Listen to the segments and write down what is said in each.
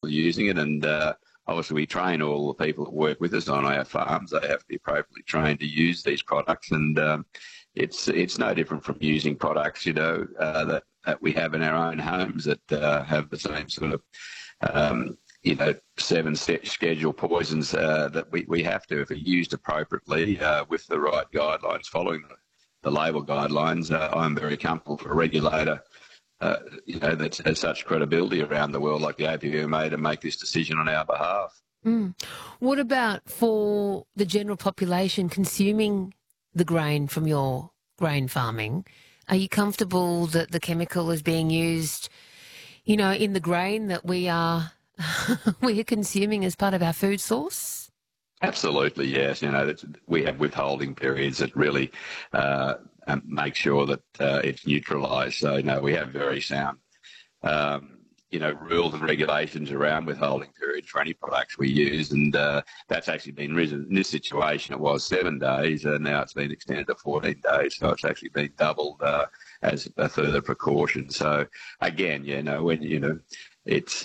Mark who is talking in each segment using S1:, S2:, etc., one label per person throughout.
S1: people using it, and obviously we train all the people that work with us on our farms. They have to be appropriately trained to use these products, and it's no different from using products, that we have in our own homes that have the same sort of, 7 schedule poisons that we have to, if they're used appropriately with the right guidelines, following the label guidelines. I'm very comfortable for a regulator, that has such credibility around the world like the APVMA to make this decision on our behalf.
S2: What about for the general population consuming the grain from your grain farming? Are you comfortable that the chemical is being used, in the grain that we are consuming as part of our food source?
S1: Absolutely, yes. We have withholding periods that really make sure that it's neutralised. So, we have very sound, rules and regulations around withholding periods for any products we use, and that's actually been risen. In this situation, it was 7 days, and now it's been extended to 14 days, so it's actually been doubled as a further precaution. So, again, it's,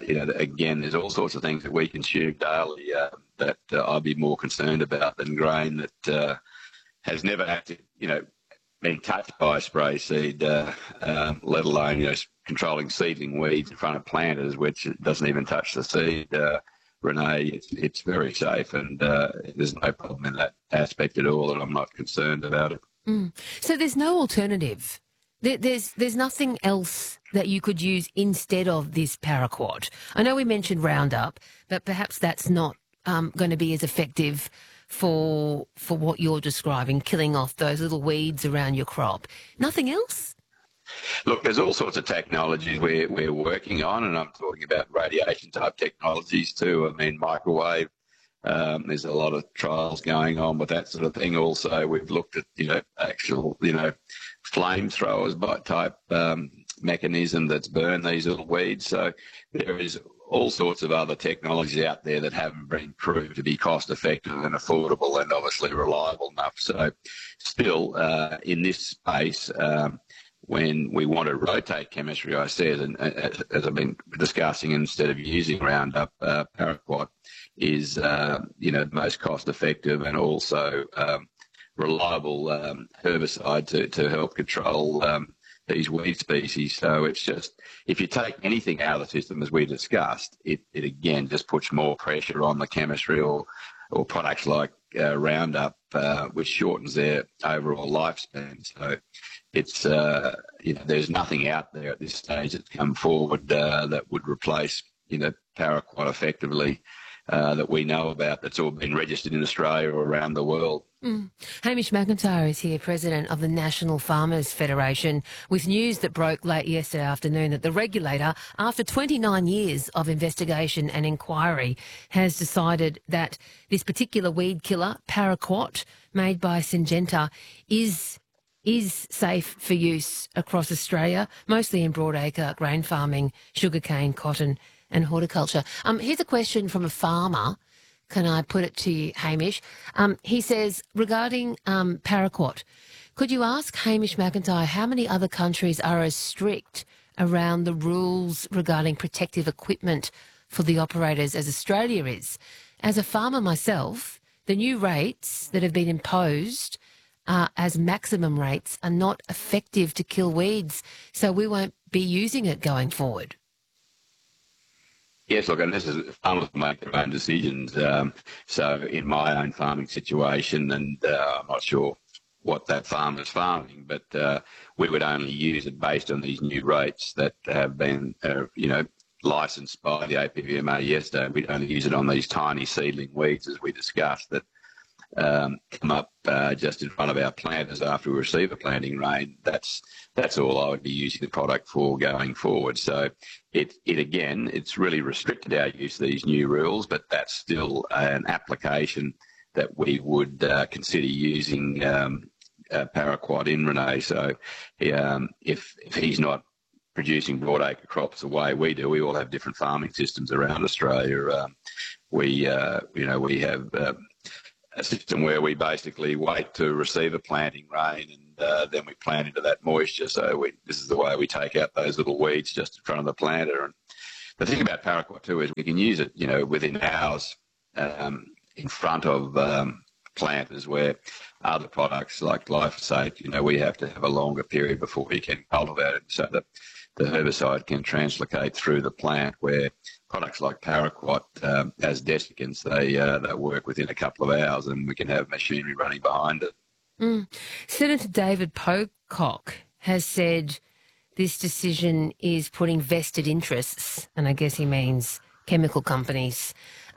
S1: again, there's all sorts of things that we consume daily that I'd be more concerned about than grain that has never had to, been touched by a spray seed, let alone, controlling seedling weeds in front of planters, which doesn't even touch the seed. Renee, it's very safe, and there's no problem in that aspect at all, and I'm not concerned about it.
S2: So there's no alternative. There's nothing else that you could use instead of this paraquat. I know we mentioned Roundup, but perhaps that's not going to be as effective for what you're describing, killing off those little weeds around your crop. Nothing else?
S1: Look, there's all sorts of technologies we're working on, and I'm talking about radiation-type technologies too. I mean, microwave. There's a lot of trials going on with that sort of thing. Also, we've looked at, actual, flamethrowers by type mechanism that's burn these little weeds. So there is all sorts of other technologies out there that haven't been proved to be cost-effective and affordable and obviously reliable enough. So still, in this space, when we want to rotate chemistry, I said, and as I've been discussing, instead of using Roundup, paraquat is, the most cost-effective and also reliable herbicide to help control these weed species. So it's just, if you take anything out of the system, as we discussed, it again just puts more pressure on the chemistry or products like Roundup, which shortens their overall lifespan. So it's, there's nothing out there at this stage that's come forward that would replace, paraquat effectively that we know about, that's all been registered in Australia or around the world.
S2: Hamish McIntyre is here, President of the National Farmers Federation, with news that broke late yesterday afternoon that the regulator, after 29 years of investigation and inquiry, has decided that this particular weed killer, paraquat, made by Syngenta, is safe for use across Australia, mostly in broadacre grain farming, sugarcane, cotton and horticulture. Here's a question from a farmer. Can I put it to you, Hamish? He says, regarding paraquat, could you ask Hamish McIntyre how many other countries are as strict around the rules regarding protective equipment for the operators as Australia is? As a farmer myself, the new rates that have been imposed as maximum rates are not effective to kill weeds, so we won't be using it going forward.
S1: Yes, look, and this is, farmers make their own decisions. So in my own farming situation, and I'm not sure what that farmer's farming, but we would only use it based on these new rates that have been, licensed by the APVMA yesterday. We'd only use it on these tiny seedling weeds, as we discussed, that come up just in front of our planters after we receive a planting rain. That's all I would be using the product for going forward. So it's really restricted our use of these new rules, but that's still an application that we would consider using paraquat in, Renee. So if he's not producing broadacre crops the way we do, we all have different farming systems around Australia. We have a system where we basically wait to receive a planting rain and then we plant into that moisture. So this is the way we take out those little weeds just in front of the planter. And the thing about paraquat too is we can use it, within hours in front of planters, where other products like glyphosate, we have to have a longer period before we can cultivate it so that the herbicide can translocate through the plant, where products like paraquat as desiccants, they work within a couple of hours and we can have machinery running behind it.
S2: Senator David Pocock has said this decision is putting vested interests, and I guess he means chemical companies,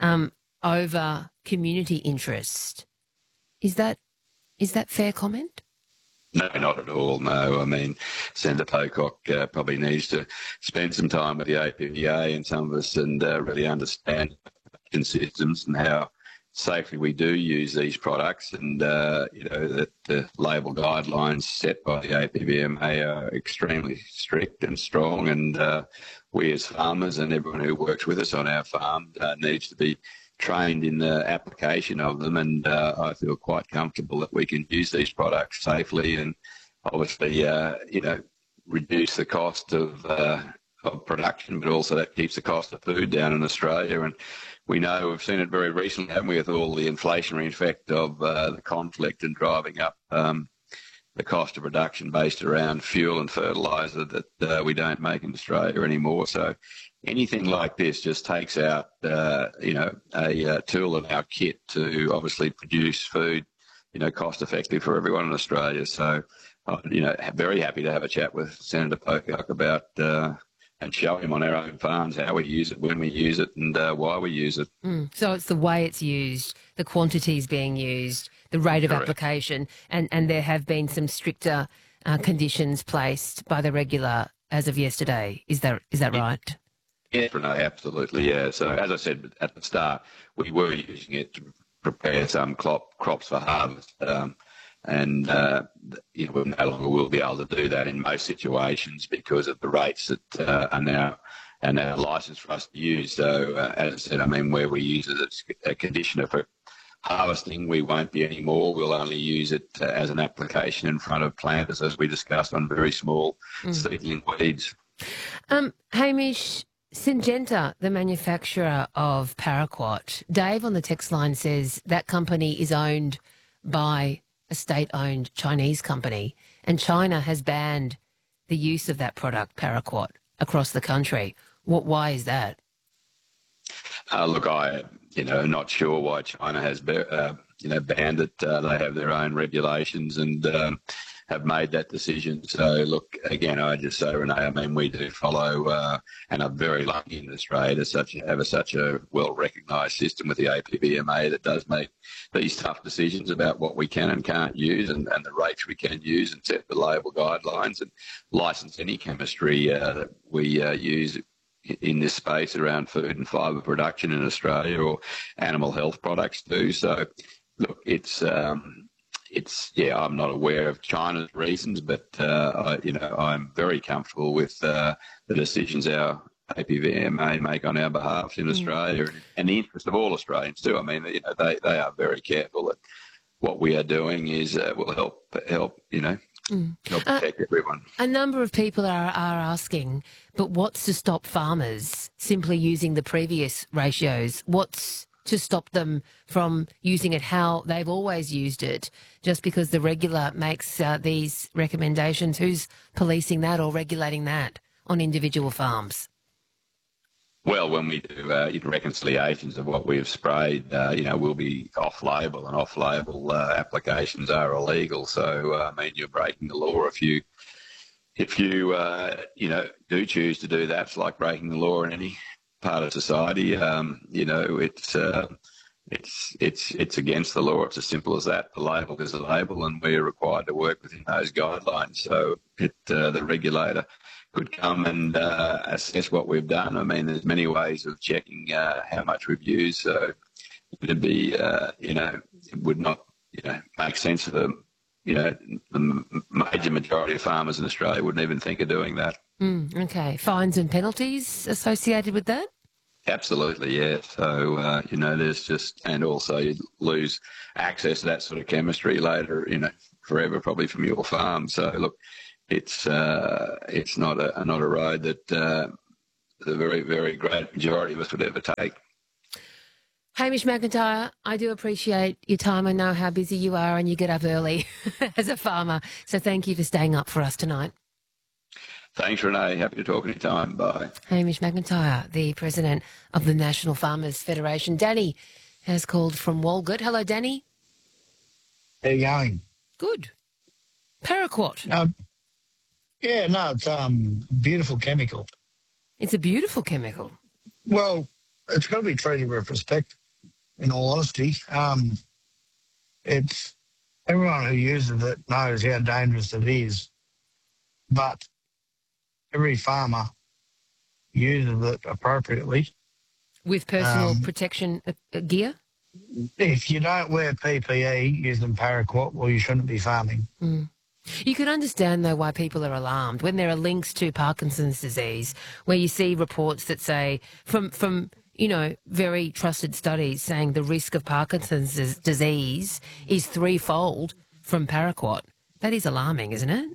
S2: over community interest. Is that fair comment?
S1: No, not at all, no. I mean, Senator Pocock probably needs to spend some time with the APVA and some of us and really understand systems and how safely we do use these products, and, that the label guidelines set by the APVMA are extremely strict and strong, and we as farmers and everyone who works with us on our farm needs to be trained in the application of them, and I feel quite comfortable that we can use these products safely and obviously, reduce the cost of production, but also that keeps the cost of food down in Australia. And we know we've seen it very recently, haven't we, with all the inflationary effect of the conflict and driving up the cost of production based around fuel and fertiliser that we don't make in Australia anymore. So anything like this just takes out, a tool in our kit to obviously produce food, cost effectively for everyone in Australia. So, very happy to have a chat with Senator Pocock about and show him on our own farms how we use it, when we use it, and why we use it.
S2: So it's the way it's used, the quantities being used, the rate of application, and there have been some stricter conditions placed by the regulator as of yesterday. Is that right?
S1: Yeah, Renee, absolutely, yeah. So as I said at the start, we were using it to prepare some crops for harvest, and we no longer will be able to do that in most situations because of the rates that are now licensed for us to use. So as I said, where we use it as a conditioner for harvesting, we won't be anymore. We'll only use it as an application in front of planters, as we discussed, on very small seedling weeds.
S2: Hamish, Syngenta, the manufacturer of paraquat, Dave on the text line says that company is owned by a state-owned Chinese company, and China has banned the use of that product, paraquat, across the country. Why is that?
S1: Look, I'm not sure why China has banned it. They have their own regulations and have made that decision. So, look, again, I just say, Renee, we do follow and are very lucky in Australia to have such a well-recognised system with the APVMA that does make these tough decisions about what we can and can't use, and the rates we can use, and set the label guidelines and license any chemistry that we use in this space around food and fibre production in Australia, or animal health products too. So, look, I'm not aware of China's reasons, but I'm very comfortable with the decisions our APVMA make on our behalf in Australia, and the interest of all Australians too. They are very careful that what we are doing is will help protect everyone.
S2: A number of people are asking, but what's to stop farmers simply using the previous ratios? What's to stop them from using it how they've always used it, just because the regulator makes these recommendations? Who's policing that or regulating that on individual farms?
S1: Well, when we do reconciliations of what we've sprayed, we'll be off-label, and off-label applications are illegal. So, you're breaking the law if you do choose to do that. It's like breaking the law in any part of society. It's against the law. It's as simple as that. The label is a label, and we're required to work within those guidelines. So the regulator could come and assess what we've done. There's many ways of checking how much we've used. So it'd be, it would not, make sense for them. The major majority of farmers in Australia wouldn't even think of doing that.
S2: Okay. Fines and penalties associated with that?
S1: Absolutely, yeah. So, there's just, and also you lose access to that sort of chemistry later, forever probably from your farm. So, look, it's not a road that the very, very great majority of us would ever take.
S2: Hamish McIntyre, I do appreciate your time. I know how busy you are and you get up early as a farmer. So thank you for staying up for us tonight.
S1: Thanks, Renee. Happy to talk anytime. Bye.
S2: Hamish McIntyre, the president of the National Farmers Federation. Danny has called from Walgett. Hello, Danny.
S3: How you going?
S2: Good. Paraquat.
S3: Yeah, no, it's beautiful chemical.
S2: It's a beautiful chemical.
S3: Well, it's got to be treated with respect, in all honesty. It's everyone who uses it knows how dangerous it is, but every farmer uses it appropriately.
S2: With personal protection gear?
S3: If you don't wear PPE using paraquat, well, you shouldn't be farming.
S2: Mm. You can understand, though, why people are alarmed when there are links to Parkinson's disease, where you see reports that say, from very trusted studies saying the risk of Parkinson's disease is threefold from paraquat. That is alarming, isn't it?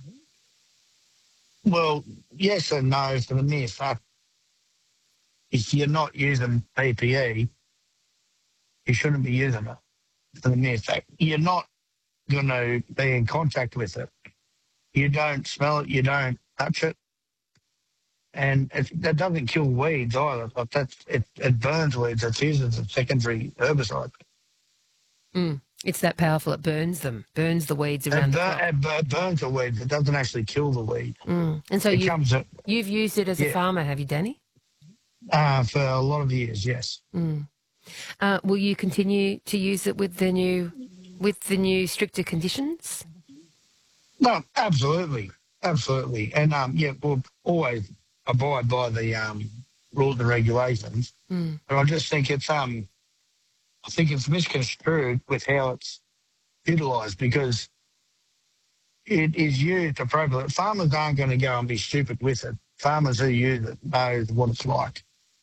S3: Well, yes and no, for the mere fact, if you're not using PPE, you shouldn't be using it. For the mere fact, you're not going to be in contact with it. You don't smell it, you don't touch it. And that doesn't kill weeds either. Like it burns weeds. It's used as a secondary herbicide.
S2: Mm. It's that powerful. It burns them, burns the weeds around the crop.
S3: It burns the weeds. It doesn't actually kill the weed.
S2: Mm. And so you've used it as a farmer, have you, Danny?
S3: For a lot of years, yes.
S2: Mm. Will you continue to use it with the new stricter conditions?
S3: No, absolutely, absolutely. And we'll always abide by the rules and regulations.
S2: Mm.
S3: But I just think it's misconstrued with how it's utilised, because it is used appropriately. Farmers aren't going to go and be stupid with it. Farmers who use it know what it's like.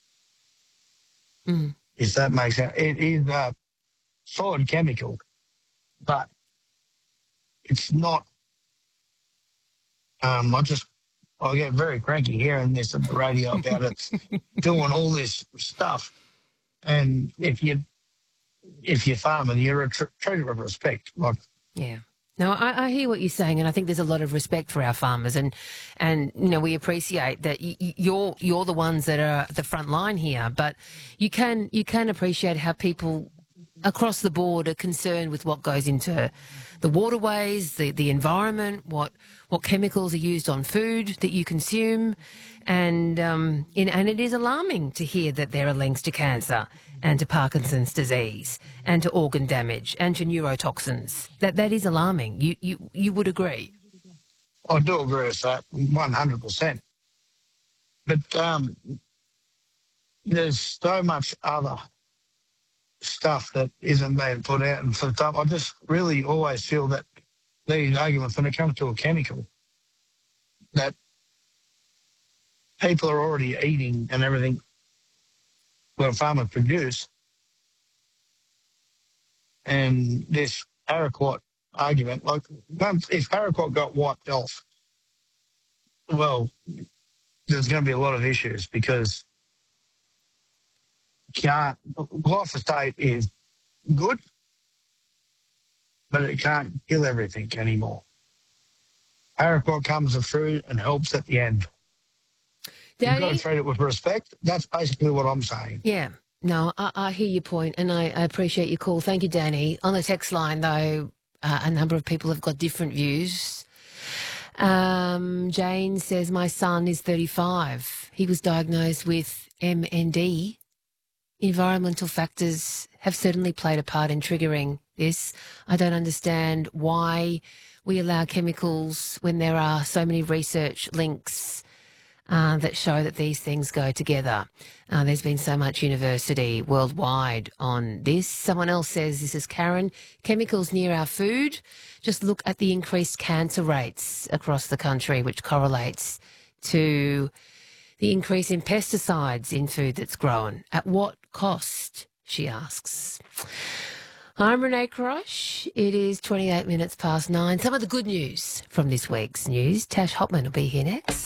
S2: Mm.
S3: If that makes sense. It is a solid chemical, but it's not. I get very cranky hearing this on the radio about it doing all this stuff. And if you're farming, you're treated with respect. Like,
S2: yeah. No, I hear what you're saying, and I think there's a lot of respect for our farmers, and we appreciate that you're the ones that are at the front line here. But you can appreciate how people across the board are concerned with what goes into the waterways, the environment, what chemicals are used on food that you consume, and it is alarming to hear that there are links to cancer and to Parkinson's disease and to organ damage and to neurotoxins. That is alarming. You would agree?
S3: I do agree with that 100%. But there's so much other stuff that isn't being put out and stuff. I just really always feel that these arguments, when it comes to a chemical, that people are already eating and everything what farmers produce, and this paraquat argument, like, if paraquat got wiped off, well, there's going to be a lot of issues, because glyphosate is good, but it can't kill everything anymore. Paraquat comes through and helps at the end. You've got to treat it with respect. That's basically what I'm saying.
S2: Yeah. No, I hear your point, and I appreciate your call. Thank you, Danny. On the text line, though, a number of people have got different views. Jane says, my son is 35. He was diagnosed with MND. Environmental factors have certainly played a part in triggering this. I don't understand why we allow chemicals when there are so many research links that show that these things go together. There's been so much university worldwide on this. Someone else says, this is Karen, chemicals near our food. Just look at the increased cancer rates across the country, which correlates to the increase in pesticides in food that's grown. At what cost, she asks. I'm Renee Krosh. It is 28 minutes past 9. Some of the good news from this week's news. Tash Hopman will be here next.